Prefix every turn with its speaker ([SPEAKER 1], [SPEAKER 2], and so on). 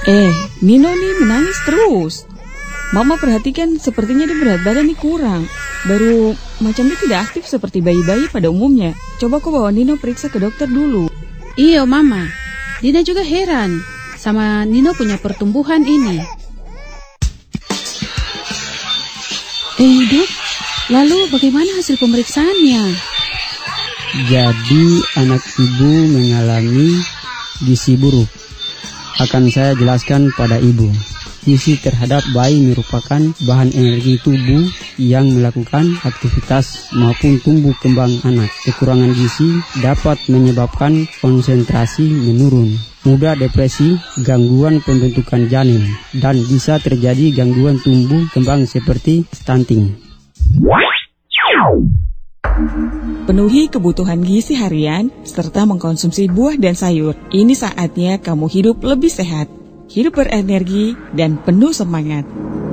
[SPEAKER 1] Nino nih menangis terus. Mama perhatikan sepertinya dia berat badan nih kurang. Baru macam dia tidak aktif seperti bayi-bayi pada umumnya. Coba kau bawa Nino periksa ke dokter dulu.
[SPEAKER 2] Iya Mama, Dina juga heran sama Nino punya pertumbuhan ini. Dok, lalu bagaimana hasil pemeriksaannya?
[SPEAKER 3] Jadi anak ibu mengalami gizi buruk. Akan saya jelaskan pada ibu. Gizi terhadap bayi merupakan bahan energi tubuh yang melakukan aktivitas maupun tumbuh kembang anak. Kekurangan gizi dapat menyebabkan konsentrasi menurun, mudah depresi, gangguan pembentukan janin, dan bisa terjadi gangguan tumbuh kembang seperti stunting.
[SPEAKER 1] Penuhi kebutuhan gizi harian serta mengkonsumsi buah dan sayur. Ini saatnya kamu hidup lebih sehat, hidup berenergi dan penuh semangat.